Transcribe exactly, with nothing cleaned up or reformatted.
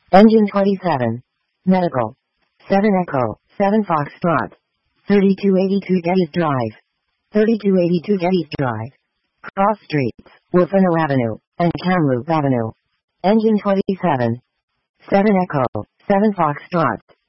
Engine twenty-seven. Medical. seven Echo, seven Foxtrot. thirty-two eighty-two Geddes Drive. thirty-two eighty-two Geddes Drive. Cross Streets, Wolfeno Avenue, and Kamloops Avenue. Engine twenty-seven. seven Echo, seven Foxtrot.